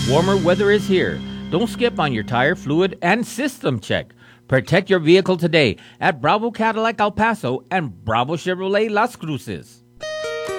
Warmer weather is here. Don't skip on your tire, fluid, and system check. Protect your vehicle today at Bravo Cadillac El Paso and Bravo Chevrolet Las Cruces.